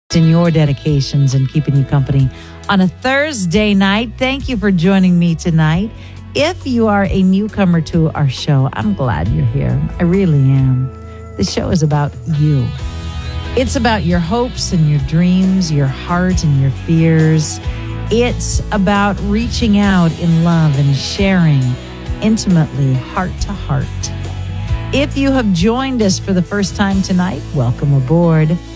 in your dedications and keeping you company on a Thursday night. Thank you for joining me tonight. If you are a newcomer to our show, I'm glad you're here. I really am. The show is about you. It's about your hopes and your dreams, your heart and your fears. It's about reaching out in love and sharing intimately, heart to heart. If you have joined us for the first time tonight, welcome aboard.